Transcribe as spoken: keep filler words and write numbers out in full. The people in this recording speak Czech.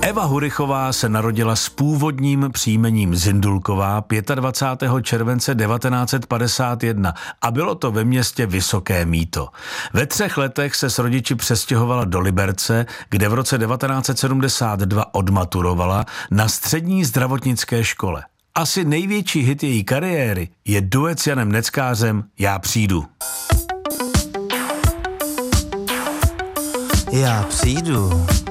Eva Hurichová se narodila s původním příjmením Zindulková dvacátého pátého července devatenáct set padesát jedna a bylo to ve městě Vysoké Mýto. Ve třech letech se s rodiči přestěhovala do Liberce, kde v roce devatenáct set sedmdesát dva odmaturovala na střední zdravotnické škole. Asi největší hit její kariéry je duet s Janem Neckářem Já přijdu. Já přijdu.